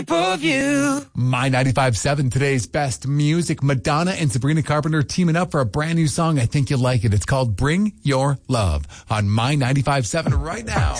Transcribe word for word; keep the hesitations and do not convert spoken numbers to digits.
of you. My ninety-five point seven, today's best music. Madonna and Sabrina Carpenter teaming up for a brand new song. I think you'll like it. It's called Bring Your Love on My ninety-five point seven right now.